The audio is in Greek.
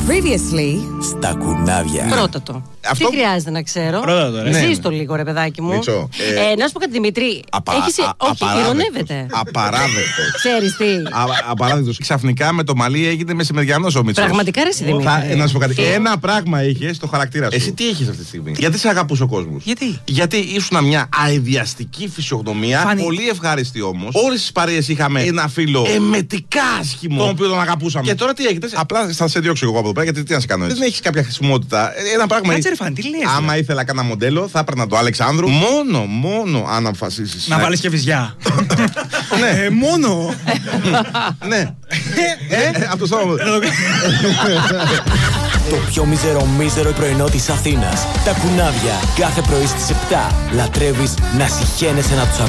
Previously. Στα κουνάβια. Πρώτα το. Αυτό... Τι χρειάζεται να ξέρω. Πρώτα το, ρε. Ζεις το λίγο, ρε παιδάκι μου. Μίτσο, Να σου πω κάτι, Δημήτρη. Όχι, ειρωνεύεται. Απαράδεκτο. Ξέρεις τι. Απαράδεκτο. Ξαφνικά με το μαλλί έγινε μεσημεριανός ο Μίτσος. Πραγματικά ρε Δημήτρη. Να σου πω κάτι. Ένα πράγμα είχε στο χαρακτήρα σου. Εσύ τι έχεις αυτή τη στιγμή? Γιατί σε αγαπούσε ο κόσμος? Γιατί ήσουν μια αειδιαστική φυσιογνωμία. Πολύ ευχάριστη όμως. Όλες τις παρέες είχαμε ένα φίλο εμετικά άσχημο, τον οποίο τον αγαπούσαμε. Και τώρα τι έχετε? Απλά θα σε διώξω εγώ από εδώ πέρα, γιατί τι να σε κάνω έτσι. Δεν έχεις κάποια χρησιμότητα. Ένα πράγμα. Κάτσε ρε Φαν, τι λες? Άμα ήθελα κάνα μοντέλο, θα έπαιρνα το Αλεξάνδρου. Μόνο αν αποφασίσεις. Να βάλεις και βυζιά. Ναι. Μόνο. Ναι. Αυτό το Το πιο μίζερο πρωινό της Αθήνας. Τα κουνάβια. Κάθε πρωί στις 7. Λατρεύεις να συχαίνεσαι να τους ακούς.